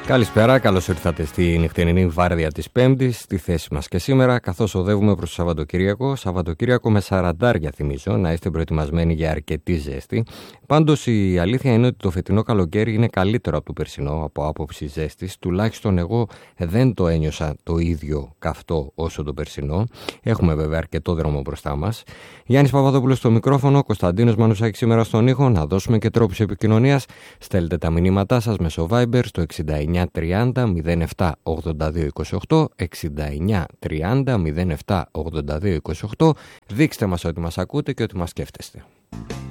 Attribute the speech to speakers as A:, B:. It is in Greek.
A: Καλησπέρα, καλώς ήρθατε στη νυχτερινή βάρδια της Πέμπτης, στη θέση μας και σήμερα, καθώς οδεύουμε προς το Σαββατοκύριακο. Σαββατοκύριακο με 40, θυμίζω, να είστε προετοιμασμένοι για αρκετή ζέστη. Πάντως η αλήθεια είναι ότι το φετινό καλοκαίρι είναι καλύτερο από το περσινό από άποψη ζέστης. Τουλάχιστον εγώ δεν το ένιωσα το ίδιο καυτό όσο το περσινό. Έχουμε βέβαια αρκετό δρόμο μπροστά μας. Γιάννης Παπαδόπουλος στο μικρόφωνο, Κωνσταντίνος Μανουσάκης σήμερα στον ήχο. Να δώσουμε και τρόπους επικοινωνίας. Στέλνετε τα μηνύματά σας μέσω Viber στο 6930 07 82 28, 6930 07 82 28. Δείξτε μας ότι μας ακούτε και ότι μας σκέφτεστε.